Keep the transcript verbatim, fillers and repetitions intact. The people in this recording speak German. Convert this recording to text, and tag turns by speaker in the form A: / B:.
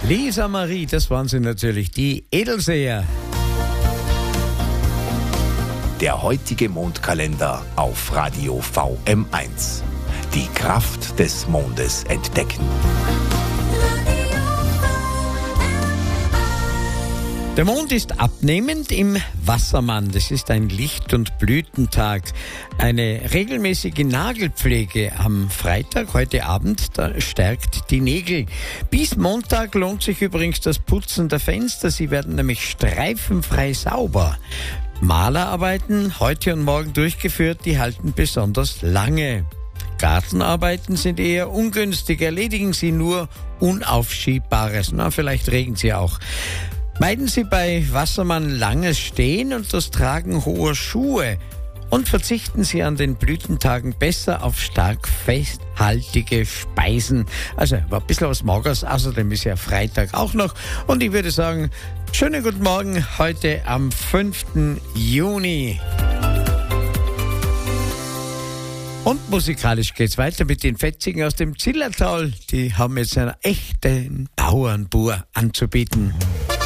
A: Lisa Marie, das waren sie natürlich, die Edelseher.
B: Der heutige Mondkalender auf Radio V M eins. Die Kraft des Mondes entdecken.
A: Der Mond ist abnehmend im Wassermann. Das ist ein Licht- und Blütentag. Eine regelmäßige Nagelpflege am Freitag, heute Abend, da stärkt die Nägel. Bis Montag lohnt sich übrigens das Putzen der Fenster. Sie werden nämlich streifenfrei sauber. Malerarbeiten, heute und morgen durchgeführt, die halten besonders lange. Gartenarbeiten sind eher ungünstig. Erledigen Sie nur Unaufschiebbares. Na, vielleicht regen Sie auch. Meiden Sie bei Wassermann langes Stehen und das Tragen hoher Schuhe. Und verzichten Sie an den Blütentagen besser auf stark festhaltige Speisen. Also ein bisschen was Mageres, außerdem ist ja Freitag auch noch. Und ich würde sagen, schönen guten Morgen heute am fünften Juni. Und musikalisch geht's weiter mit den Fetzigen aus dem Zillertal. Die haben jetzt einen echten Bauernbauer anzubieten.